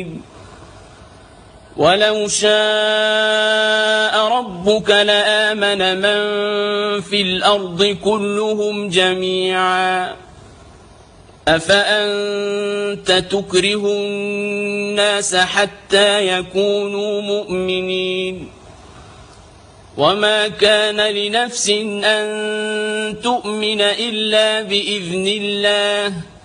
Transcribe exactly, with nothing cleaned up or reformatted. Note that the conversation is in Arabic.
مبين ولو شاء ربك لآمن من في الأرض كلهم جميعا أفأنت تكره الناس حتى يكونوا مؤمنين وما كان لنفس أن تؤمن إلا بإذن الله